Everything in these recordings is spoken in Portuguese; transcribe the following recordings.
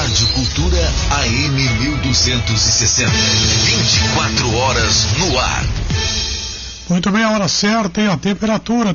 Rádio Cultura AM 1260. 24 horas no ar. Muito bem, a hora certa e a temperatura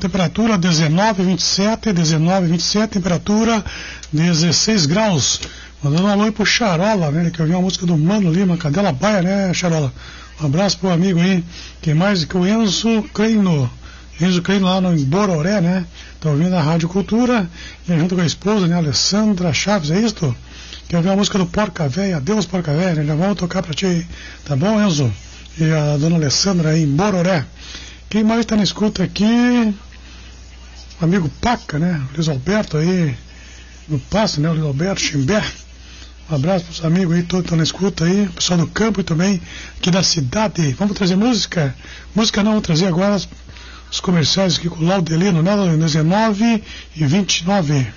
19,27, temperatura 16 graus. Mandando um alô aí pro Charola, né? Que eu vi uma música do Mano Lima, Cadela Baia, né, Charola? Um abraço pro amigo aí. Quem mais que o Enzo Kleino lá no Bororé, né? Tá ouvindo a Rádio Cultura, e junto com a esposa, né, Alessandra Chaves, é isso? Quer ouvir a música do Porca Véia, Adeus Porca Véia, né? Já vamos tocar pra ti aí, tá bom, Enzo? E a dona Alessandra aí em Bororé. Quem mais está na escuta aqui? Amigo Paca, né? O Luiz Alberto aí no passo, né? O Luiz Alberto Chimbé. Um abraço para os amigos aí, todos que estão na escuta aí, pessoal do campo e também aqui da cidade. Vamos trazer música? Música não, vamos trazer agora os comerciais aqui com o Laudelino, né? 19h29.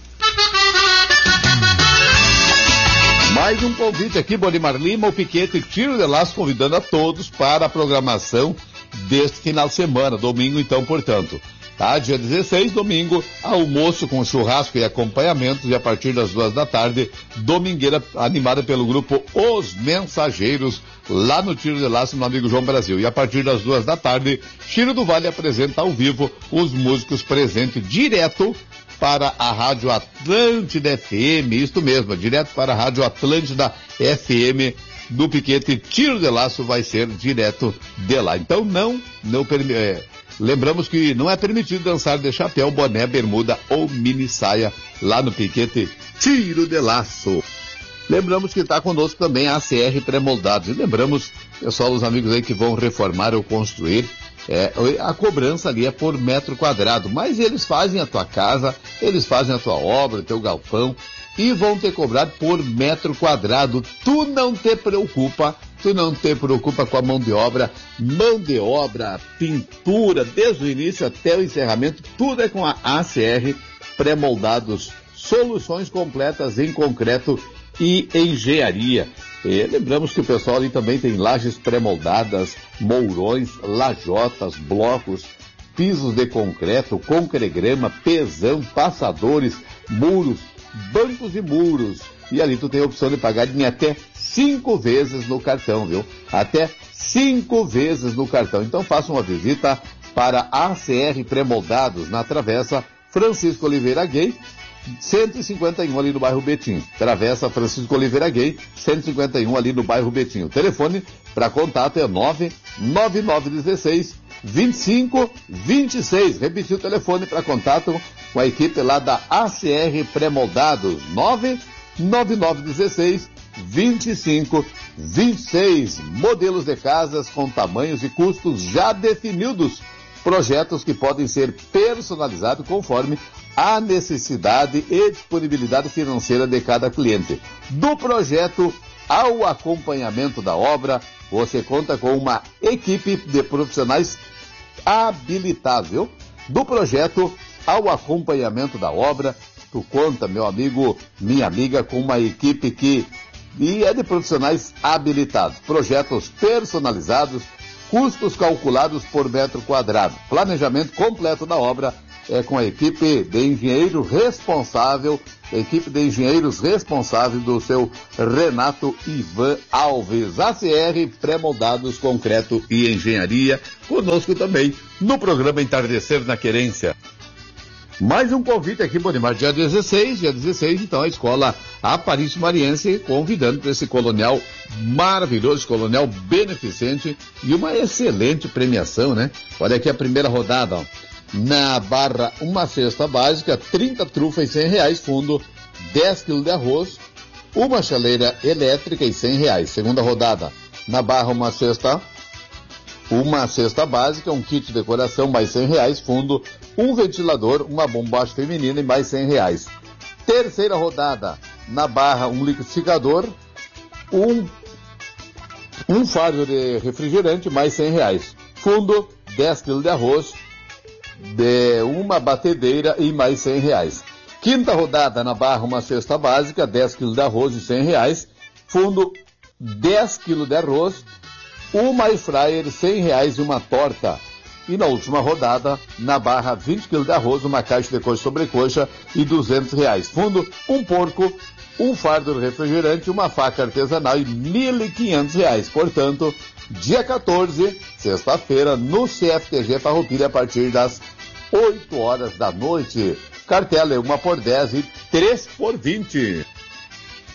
Mais um convite aqui, Bonimar Lima, o Piquete Tiro de Laço, convidando a todos para a programação deste final de semana, domingo então, portanto. Tá? Dia 16, domingo, almoço com churrasco e acompanhamentos, e a partir das 2 da tarde, domingueira animada pelo grupo Os Mensageiros, lá no Tiro de Laço, no amigo João Brasil. E a partir das 2 da tarde, Chiro do Vale apresenta ao vivo os músicos presentes direto para a Rádio Atlântida FM, isto mesmo, direto para a Rádio Atlântida FM do Piquete Tiro de Laço, vai ser direto de lá. Então lembramos que não é permitido dançar de chapéu, boné, bermuda ou mini saia lá no Piquete Tiro de Laço. Lembramos que está conosco também a ACR Pré-Moldados. E lembramos, pessoal, os amigos aí que vão reformar ou construir, a cobrança ali é por metro quadrado, mas eles fazem a tua casa, eles fazem a tua obra, o teu galpão, e vão te cobrar por metro quadrado. Tu não te preocupa com a mão de obra, pintura, desde o início até o encerramento, tudo é com a ACR Pré-Moldados, soluções completas em concreto e engenharia. E lembramos que o pessoal ali também tem lajes pré-moldadas, mourões, lajotas, blocos, pisos de concreto, concregrama, pesão, passadores, muros, bancos e muros. E ali tu tem a opção de pagar em até 5 vezes no cartão, viu? Até 5 vezes no cartão. Então faça uma visita para a ACR Pré-Moldados, na Travessa Francisco Oliveira Gay, 151 ali no bairro Betim. Travessa Francisco Oliveira Gay, 151 ali no bairro Betim. O telefone para contato é 99916-2526. Repetiu o telefone para contato com a equipe lá da ACR Pré-Moldados, 99916-2526. Modelos de casas com tamanhos e custos já definidos. Projetos que podem ser personalizados conforme a necessidade e disponibilidade financeira de cada cliente. Do projeto ao acompanhamento da obra, você conta com uma equipe de profissionais habilitados, viu? Do projeto ao acompanhamento da obra, tu conta, meu amigo, minha amiga, com uma equipe que é de profissionais habilitados. Projetos personalizados, custos calculados por metro quadrado. Planejamento completo da obra é com a equipe de engenheiros responsável do seu Renato Ivan Alves. ACR Pré-Moldados, Concreto e Engenharia, conosco também no programa Entardecer na Querência. Mais um convite aqui, Bonimar, dia 16, então a escola Aparício Mariense convidando para esse colonial maravilhoso, colonial beneficente e uma excelente premiação, né? Olha aqui a primeira rodada, ó. Na barra, uma cesta básica, 30 trufas e R$100, fundo, 10 kg de arroz, uma chaleira elétrica e R$100. Segunda rodada, na barra, uma cesta básica, um kit de decoração, mais R$100, fundo, um ventilador, uma bombacha feminina e mais R$100. Terceira rodada, na barra, um liquidificador, um fardo de refrigerante, mais R$100. Fundo, 10 kg de arroz, de uma batedeira e mais R$100. Quinta rodada, na barra, uma cesta básica, 10 kg de arroz e R$100. Fundo, 10 kg de arroz, uma air fryer, R$100 e uma torta. E na última rodada, na barra, 20 kg de arroz, uma caixa de coxa e sobrecoxa e R$200. Fundo, um porco um fardo de refrigerante e uma faca artesanal e R$ 1.500. Portanto, dia 14, sexta-feira, no CFTG Farroupilha, a partir das 8 horas da noite. Cartela é 1 por 10 e 3 por 20.